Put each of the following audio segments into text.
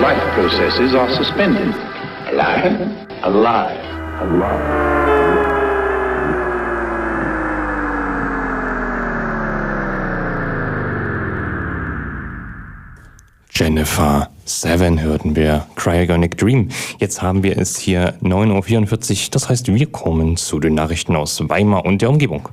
life processes are suspended. Alive? Alive. Alive. Jennifer Seven hörten wir, Cryogenic Dream. Jetzt haben wir es hier 9.44 Uhr, das heißt, wir kommen zu den Nachrichten aus Weimar und der Umgebung.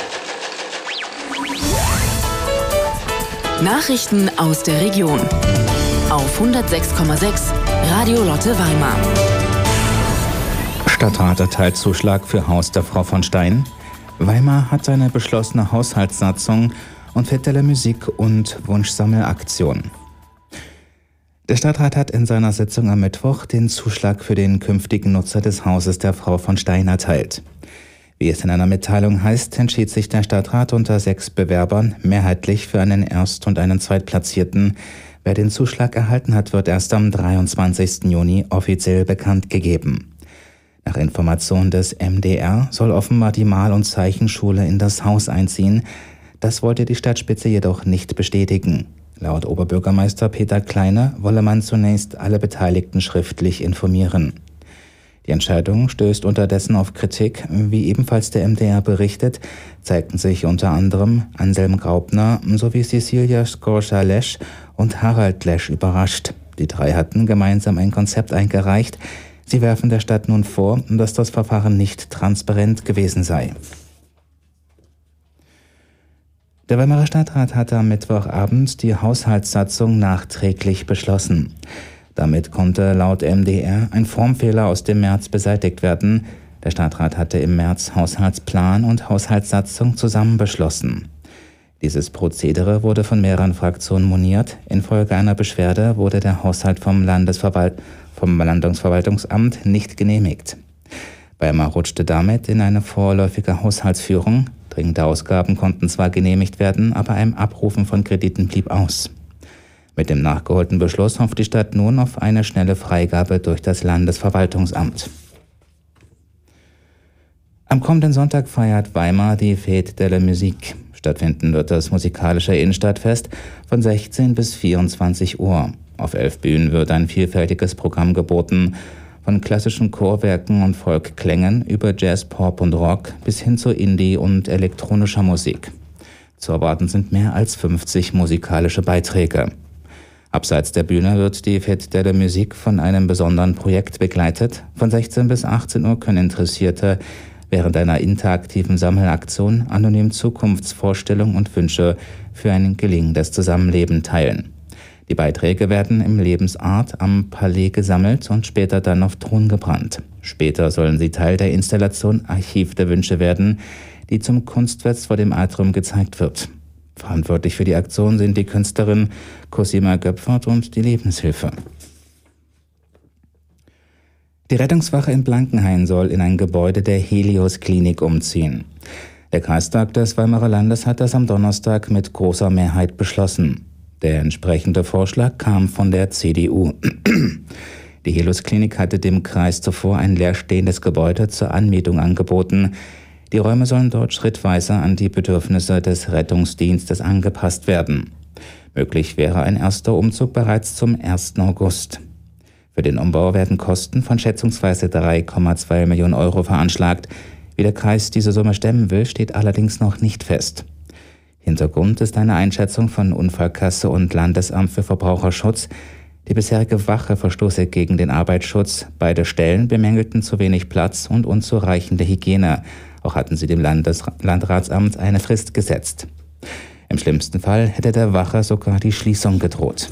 Nachrichten aus der Region auf 106,6 Radio Lotte Weimar. Stadtrat erteilt Zuschlag für Haus der Frau von Stein. Weimar hat eine beschlossene Haushaltssatzung und Fête de la Musique und Wunschsammelaktion. Der Stadtrat hat in seiner Sitzung am Mittwoch den Zuschlag für den künftigen Nutzer des Hauses der Frau von Stein erteilt. Wie es in einer Mitteilung heißt, entschied sich der Stadtrat unter 6 Bewerbern mehrheitlich für einen Erst- und einen Zweitplatzierten. Wer den Zuschlag erhalten hat, wird erst am 23. Juni offiziell bekannt gegeben. Nach Informationen des MdR soll offenbar die Mal- und Zeichenschule in das Haus einziehen. Das wollte die Stadtspitze jedoch nicht bestätigen. Laut Oberbürgermeister Peter Kleine wolle man zunächst alle Beteiligten schriftlich informieren. Die Entscheidung stößt unterdessen auf Kritik. Wie ebenfalls der MdR berichtet, zeigten sich unter anderem Anselm Graupner sowie Cecilia Skorcha-Lesch und Harald Lesch überrascht. Die 3 hatten gemeinsam ein Konzept eingereicht. Sie werfen der Stadt nun vor, dass das Verfahren nicht transparent gewesen sei. Der Weimarer Stadtrat hatte am Mittwochabend die Haushaltssatzung nachträglich beschlossen. Damit konnte laut MdR ein Formfehler aus dem März beseitigt werden. Der Stadtrat hatte im März Haushaltsplan und Haushaltssatzung zusammen beschlossen. Dieses Prozedere wurde von mehreren Fraktionen moniert. Infolge einer Beschwerde wurde der Haushalt vom Landesverwaltungsamt nicht genehmigt. Weimar rutschte damit in eine vorläufige Haushaltsführung. Dringende Ausgaben konnten zwar genehmigt werden, aber ein Abrufen von Krediten blieb aus. Mit dem nachgeholten Beschluss hofft die Stadt nun auf eine schnelle Freigabe durch das Landesverwaltungsamt. Am kommenden Sonntag feiert Weimar die Fête de la Musique. Stattfinden wird das musikalische Innenstadtfest von 16 bis 24 Uhr. Auf 11 Bühnen wird ein vielfältiges Programm geboten, von klassischen Chorwerken und Folkklängen über Jazz, Pop und Rock bis hin zu Indie- und elektronischer Musik. Zu erwarten sind mehr als 50 musikalische Beiträge. Abseits der Bühne wird die Fête de la Musique von einem besonderen Projekt begleitet. Von 16 bis 18 Uhr können Interessierte während einer interaktiven Sammelaktion anonym Zukunftsvorstellungen und Wünsche für ein gelingendes Zusammenleben teilen. Die Beiträge werden im Lebensart am Palais gesammelt und später dann auf Ton gebrannt. Später sollen sie Teil der Installation Archiv der Wünsche werden, die zum Kunstfest vor dem Atrium gezeigt wird. Verantwortlich für die Aktion sind die Künstlerin Cosima Göpfert und die Lebenshilfe. Die Rettungswache in Blankenhain soll in ein Gebäude der Helios Klinik umziehen. Der Kreistag des Weimarer Landes hat das am Donnerstag mit großer Mehrheit beschlossen. Der entsprechende Vorschlag kam von der CDU. Die Helios Klinik hatte dem Kreis zuvor ein leerstehendes Gebäude zur Anmietung angeboten. Die Räume sollen dort schrittweise an die Bedürfnisse des Rettungsdienstes angepasst werden. Möglich wäre ein erster Umzug bereits zum 1. August. Für den Umbau werden Kosten von schätzungsweise 3,2 Millionen Euro veranschlagt. Wie der Kreis diese Summe stemmen will, steht allerdings noch nicht fest. Hintergrund ist eine Einschätzung von Unfallkasse und Landesamt für Verbraucherschutz. Die bisherige Wache verstoße gegen den Arbeitsschutz. Beide Stellen bemängelten zu wenig Platz und unzureichende Hygiene. Auch hatten sie dem Landratsamt eine Frist gesetzt. Im schlimmsten Fall hätte der Wache sogar die Schließung gedroht.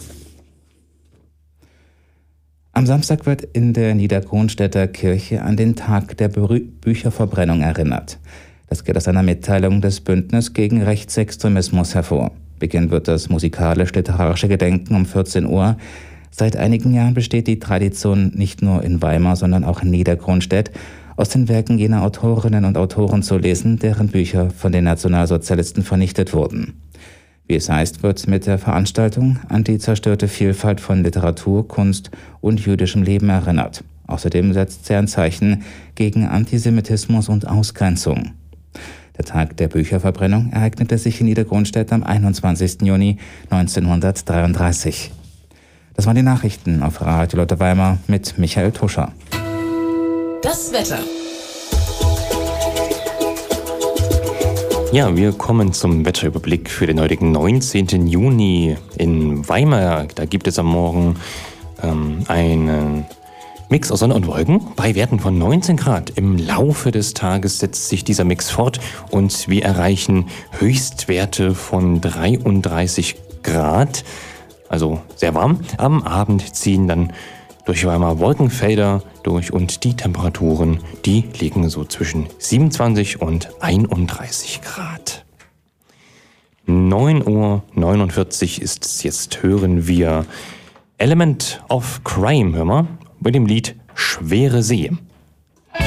Am Samstag wird in der Niederkronstädter Kirche an den Tag der Bücherverbrennung erinnert. Das geht aus einer Mitteilung des Bündnis gegen Rechtsextremismus hervor. Beginn wird das musikalisch-literarische Gedenken um 14 Uhr. Seit einigen Jahren besteht die Tradition nicht nur in Weimar, sondern auch in Niederkronstädt, aus den Werken jener Autorinnen und Autoren zu lesen, deren Bücher von den Nationalsozialisten vernichtet wurden. Wie es heißt, wird mit der Veranstaltung an die zerstörte Vielfalt von Literatur, Kunst und jüdischem Leben erinnert. Außerdem setzt sie ein Zeichen gegen Antisemitismus und Ausgrenzung. Der Tag der Bücherverbrennung ereignete sich in Niederkronstädt am 21. Juni 1933. Das waren die Nachrichten auf Radio Lotte Weimar mit Michael Tuscher. Das Wetter. Ja, wir kommen zum Wetterüberblick für den heutigen 19. Juni in Weimar. Da gibt es am Morgen einen Mix aus Sonne und Wolken bei Werten von 19 Grad. Im Laufe des Tages setzt sich dieser Mix fort und wir erreichen Höchstwerte von 33 Grad, also sehr warm. Am Abend ziehen dann durch Weimar Wolkenfelder durch und die Temperaturen, die liegen so zwischen 27 und 31 Grad. 9:49 ist es jetzt, hören wir Element of Crime, hör mal, mit dem Lied Schwere See.